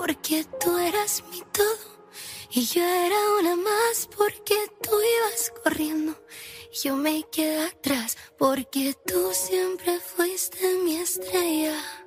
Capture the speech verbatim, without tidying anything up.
porque tú eras mi todo. Y yo era una más porque tú ibas corriendo. Y yo me quedé atrás porque tú siempre fuiste mi estrella.